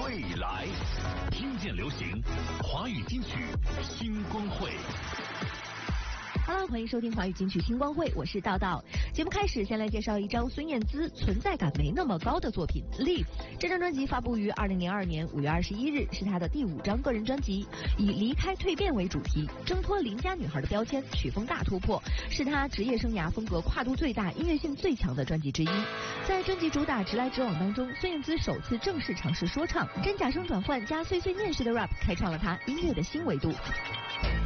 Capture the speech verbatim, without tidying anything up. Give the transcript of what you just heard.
未来，听见流行，华语金曲星光会。 Hello， 欢迎收听华语金曲星光会，我是道道。节目开始，先来介绍一张孙燕姿存在感没那么高的作品《Leave》。这张专辑发布于二零零二年五月二十一日，是她的第五张个人专辑，以离开蜕变为主题，挣脱邻家女孩的标签，曲风大突破，是她职业生涯风格跨度最大、音乐性最强的专辑之一。在专辑主打《直来直往》当中，孙燕姿首次正式尝试说唱，真假声转换加碎碎念式的 rap， 开创了她音乐的新维度。